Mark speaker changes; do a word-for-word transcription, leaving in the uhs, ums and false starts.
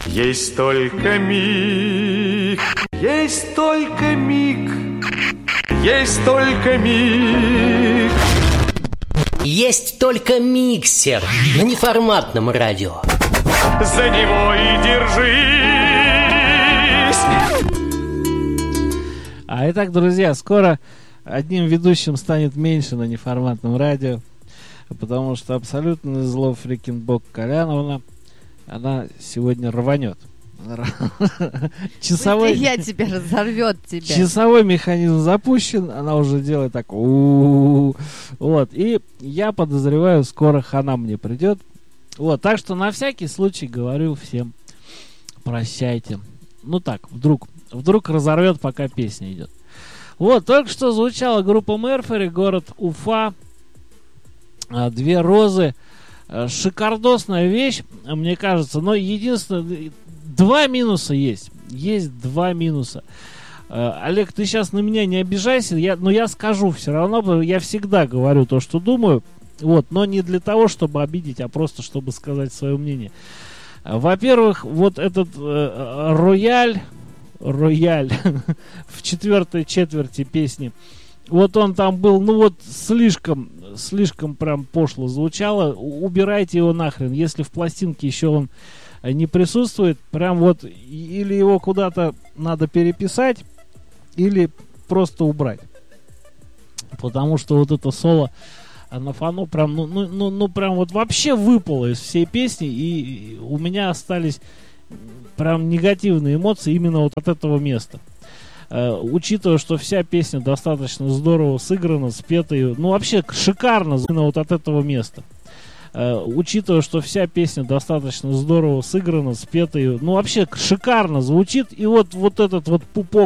Speaker 1: Есть только миг, есть только миг, есть только миг.
Speaker 2: Есть только миксер на неформатном радио.
Speaker 1: За него и держись.
Speaker 3: А итак, друзья, скоро одним ведущим станет меньше на неформатном радио, потому что абсолютно зло Фрикенбок Коляновна, она сегодня рванет.
Speaker 4: Часовой... Я тебя разорвет тебя.
Speaker 3: Часовой механизм запущен, она уже делает так. У-у-у. Вот. И я подозреваю, скоро хана мне придет. Вот. Так что на всякий случай говорю всем прощайте. Ну так, вдруг, вдруг разорвет, пока песня идет. Вот, только что звучала группа Мерфери, город Уфа. Две розы. Шикардосная вещь, мне кажется. Но единственное, два минуса есть. Есть два минуса. Олег, ты сейчас на меня не обижайся, я, но я скажу все равно. Я всегда говорю то, что думаю. Вот, но не для того, чтобы обидеть, а просто чтобы сказать свое мнение. Во-первых, вот этот э, рояль, рояль в четвертой четверти песни, вот он там был, ну вот слишком, слишком прям пошло звучало. Убирайте его нахрен. Если в пластинке еще он не присутствует, прям вот или его куда-то надо переписать, или просто убрать. Потому что вот это соло на фану прям, ну, ну, ну, ну прям вот вообще выпало из всей песни, и у меня остались прям негативные эмоции именно вот от этого места. Uh, учитывая, что вся песня достаточно здорово сыграна, спета, ну вообще шикарно именно вот от этого места. Uh, учитывая, что вся песня достаточно здорово сыграна, спета, ну вообще шикарно звучит, и вот, вот этот вот пупок